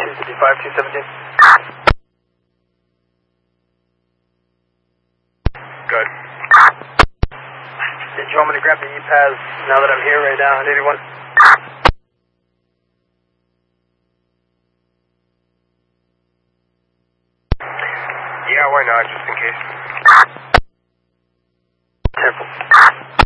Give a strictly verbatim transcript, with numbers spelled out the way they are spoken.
two fifty-five, two seventeen. Good. Did you want me to grab the E P A S now that I'm here right now, on eighty-one? Yeah, why not, just in case.